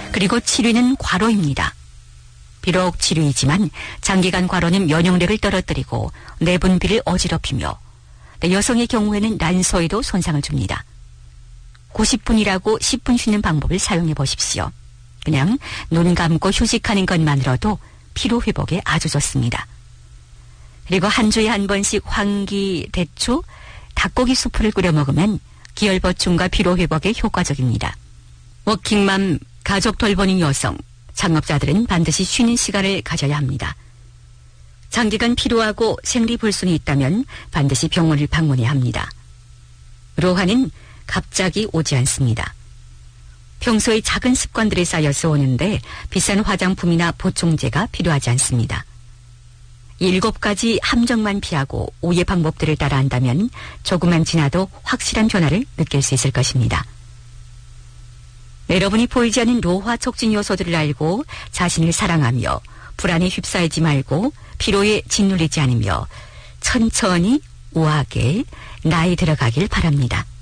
그리고 7위는 과로입니다. 비록 7위이지만 장기간 과로는 면역력을 떨어뜨리고 내분비를 어지럽히며 여성의 경우에는 난소에도 손상을 줍니다. 90분이라고 10분 쉬는 방법을 사용해 보십시오. 그냥 눈 감고 휴식하는 것만으로도 피로 회복에 아주 좋습니다. 그리고 한 주에 한 번씩 황기, 대추, 닭고기 수프를 끓여 먹으면 기혈 보충과 피로 회복에 효과적입니다. 워킹맘, 가족 돌보는 여성, 창업자들은 반드시 쉬는 시간을 가져야 합니다. 장기간 피로하고 생리불순이 있다면 반드시 병원을 방문해야 합니다. 로화는 갑자기 오지 않습니다. 평소에 작은 습관들이 쌓여서 오는데 비싼 화장품이나 보충제가 필요하지 않습니다. 7가지 함정만 피하고 5의 방법들을 따라한다면 조금만 지나도 확실한 변화를 느낄 수 있을 것입니다. 여러분이 보이지 않는 로화 촉진 요소들을 알고 자신을 사랑하며 불안에 휩싸이지 말고 피로에 짓눌리지 않으며 천천히 우아하게 나이 들어가길 바랍니다.